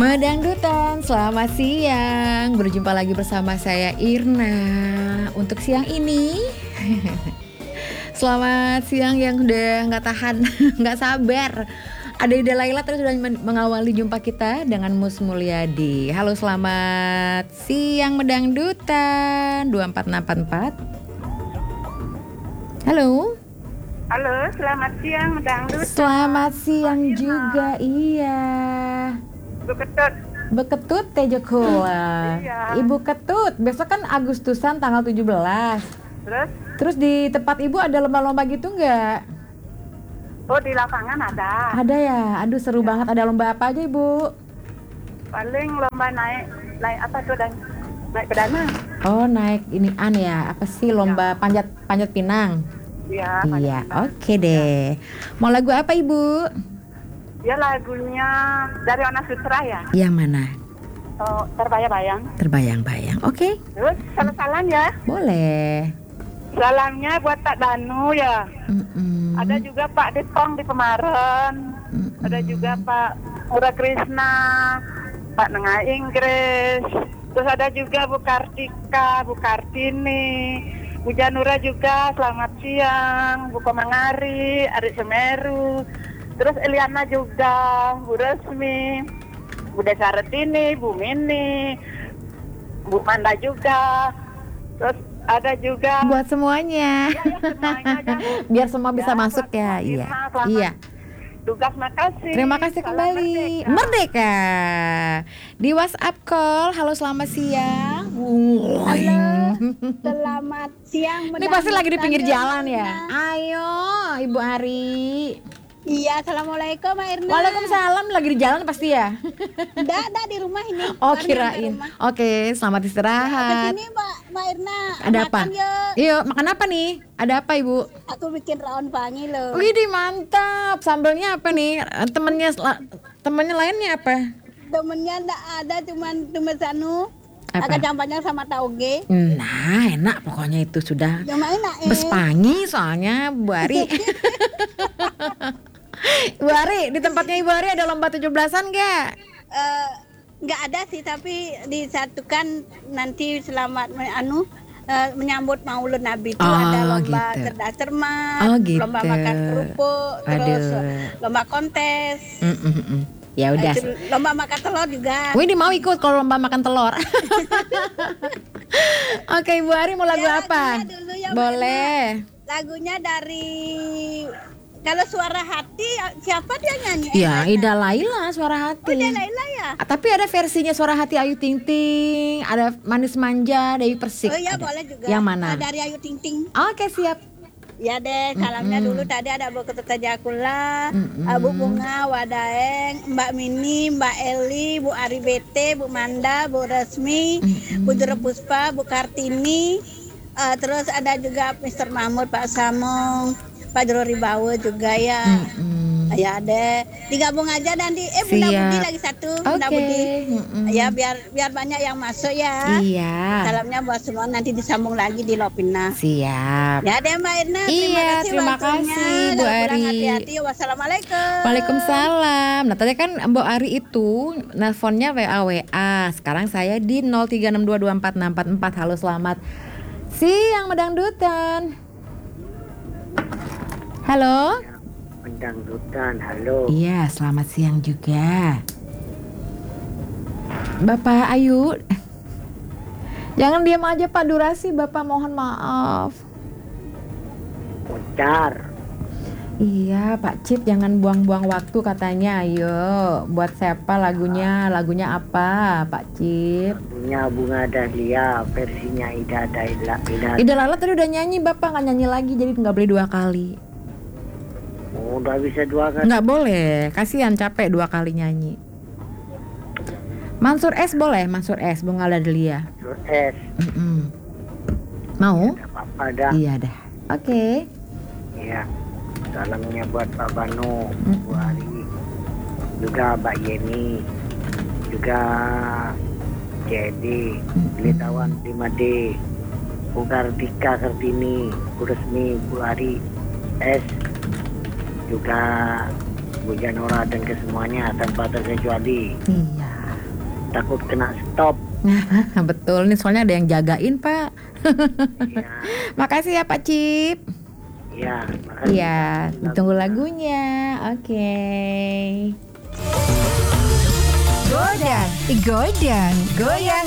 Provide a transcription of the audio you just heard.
Medangdutan, selamat siang. Berjumpa lagi bersama saya Irna. Untuk siang ini selamat siang yang udah gak tahan, gak sabar. Ada Ida Laila terus sudah mengawali jumpa kita dengan Mus Mulyadi. Halo, selamat siang Medangdutan 24644. Halo. Halo, selamat siang Medangdutan. Selamat siang juga, iya. Beketut Tejo Kula. Iya. Ibu Ketut, besok kan Agustusan tanggal 17. Terus di tempat Ibu ada lomba-lomba gitu nggak? Oh, di lapangan ada. Ada ya? Aduh, seru banget. Ada lomba apa aja, Ibu? Paling lomba naik apa tuh, dan naik pedana. Oh, naik inian ya. Apa sih lomba panjat pinang? Iya. Iya, oke deh. Mau lagu apa, Ibu? Ya, lagunya dari Ona Sutra ya. Yang mana? Oh, Terbayang-bayang. Terbayang-bayang. Oke. Terus salam ya. Boleh. Salamnya buat Pak Danu ya. Ada juga Pak Depong di Pemaren. Ada juga Pak Mura Krisna, Pak Nengah Inggris. Terus ada juga Bu Kartika, Bu Kartini, Bu Janura juga, selamat siang. Bu Komangari, Arik Semeru. Terus Eliana juga, Bu Resmi, Bu Desa Retini, Bu Mini, Bu Manda juga. Terus ada juga buat semuanya. Ya, semuanya aja. Biar semua bisa masuk ya. Iya. Iya. Tugas, makasih. Terima kasih Salam kembali. Merdeka. Di WhatsApp call. Halo, selamat siang. Halo, selamat siang. Ini pasti lagi di pinggir jalan ya. Ayo, Ibu Ari. Iya, assalamualaikum Mbak Irna. Waalaikumsalam, lagi di jalan pasti ya. Enggak di rumah ini. Oh, Baru kirain. nyampe rumah. Oke, selamat istirahat. Kesini Mbak Irna. Ada apa? Makan yuk. Yuk, makan apa nih? Ada apa, Ibu? Aku bikin rawon pangi loh. Wih, mantap. Sambelnya apa nih? Temennya lainnya apa? Temennya enggak ada, cuman sanu. Apa? Agak campurnya sama tauge. Nah, enak pokoknya itu sudah. Cuma enak Bespangi soalnya, Bu Ari. Bu Ari, di tempatnya Ibu Ari ada lomba 17-an nggak? Enggak ada sih, tapi disatukan nanti selamat menyambut Maulud Nabi itu ada lomba gitu. cerdas cermat, Gitu. lomba makan kerupuk, terus Aduh. lomba kontes. Ya udah. Lomba makan telur juga. Wih, dia mau ikut kalau lomba makan telur. Oke, Ibu Ari mau lagu Ya, apa? lagunya dulu ya, Mbak Boleh. Lagunya dari, kalau suara hati siapa dia nyanyi? Ya, Ida Laila, Suara Hati. Oh, dia Laila ya? Tapi ada versinya Suara Hati Ayu Ting Ting, ada Manis Manja Dewi Persik. Oh iya, ada. boleh juga. Yang mana? Dari Ayu Ting Ting. Oke, siap. Ya deh, salamnya dulu tadi ada Bu Ketut Jakula, Bu Bunga, Wadaeng, Mbak Mini, Mbak Eli, Bu Ari BT, Bu Manda, Bu Resmi, Bu Jero Puspa, Bu Kartini, terus ada juga Mr. Mahmud, Pak Samong, Pak Jero Ribawa juga ya. Ya deh, digabung aja nanti. Bunda Siap. Budi lagi satu, Bunda Oke. Budi. Ya biar banyak yang masuk ya. Iya. Salamnya buat semua, nanti disambung lagi di Lopina. Siap. Ya deh Mbak Irna, Iya, terima waktunya. kasih, Bu Kalau kurang Ari. hati-hati, wassalamualaikum. Waalaikumsalam. Nah, tadi kan Mbak Ari itu nelponnya WA. Sekarang saya di 0362246444. Halo, selamat siang Medangdutan. Halo. Medangdutan, halo. Iya, selamat siang juga. Bapak Ayu. Jangan diam aja Pak, durasi Bapak, mohon maaf. Ucar. Iya Pak Cip, jangan buang-buang waktu katanya. Ayo, buat siapa lagunya? Lagunya apa Pak Cip? Punya Bunga Dahlia, versinya Ida Laila. Ida Laila tadi udah nyanyi, Bapak nggak nyanyi lagi, jadi nggak boleh 2 kali. Oh, udah bisa 2 kali. Nggak boleh, kasihan capek 2 kali nyanyi. Mansur S boleh, Mansur S, Bunga Dahlia. Sur S. Mau? Tidak apa-apa dah. Iya dah. Oke. Ya. Salamnya buat Pak Banu, Bu Ari, juga Mbak Yeni, juga Jadi, Litawan 5D, Bu Kartika Kartini, Bu Resmi, Bu Ari S, juga Bu Janora dan kesemuanya tanpa terkecuali. Iya. takut kena stop. Betul nih, soalnya ada yang jagain, Pak. Ya, Makasih ya Pak Cip. ya, makasih. Iya, tunggu lagunya. Oke. Godang, goyang